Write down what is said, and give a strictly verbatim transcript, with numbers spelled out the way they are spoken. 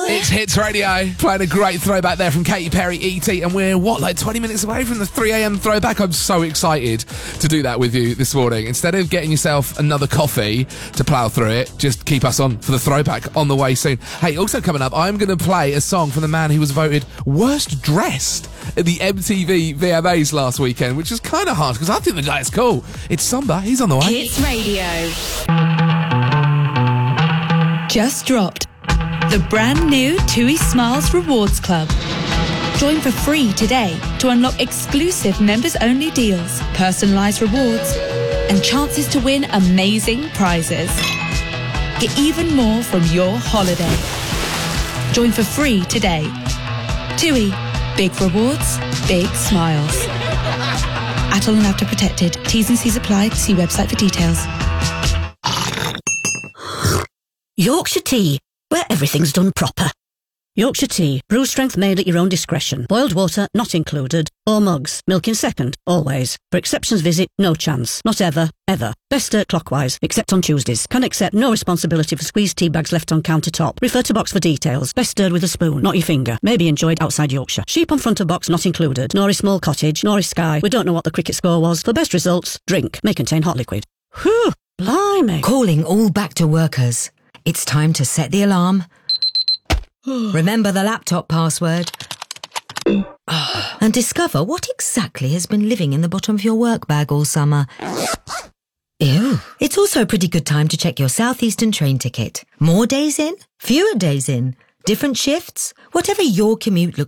It's Hits Radio, playing a great throwback there from Katy Perry, E T, and we're, what, like twenty minutes away from the three a.m. throwback? I'm so excited to do that with you this morning. Instead of getting yourself another coffee to plough through it, just keep us on for the throwback on the way soon. Hey, also coming up, I'm going to play a song from the man who was voted worst dressed at the M T V V M As last weekend, which is kind of harsh, because I think the guy is cool. It's Samba, he's on the way. Hits Radio. Just dropped. The brand new TUI Smiles Rewards Club. Join for free today to unlock exclusive members-only deals, personalised rewards, and chances to win amazing prizes. Get even more from your holiday. Join for free today. TUI. Big rewards, big smiles. At all and after protected. T's and C's apply. See website for details. Yorkshire Tea, where everything's done proper. Yorkshire Tea, brew strength made at your own discretion. Boiled water not included. Or mugs, milk in second, always. For exceptions visit, no chance. Not ever, ever. Best stirred clockwise, except on Tuesdays. Can accept no responsibility for squeezed tea bags left on countertop. Refer to box for details. Best stirred with a spoon, not your finger. May be enjoyed outside Yorkshire. Sheep on front of box not included. Nor is small cottage, nor is Sky. We don't know what the cricket score was. For best results, drink. May contain hot liquid. Whew, blimey. Calling all back to workers. It's time to set the alarm. Remember the laptop password. And discover what exactly has been living in the bottom of your work bag all summer. Ew. It's also a pretty good time to check your Southeastern train ticket. More days in, fewer days in, different shifts, whatever your commute looks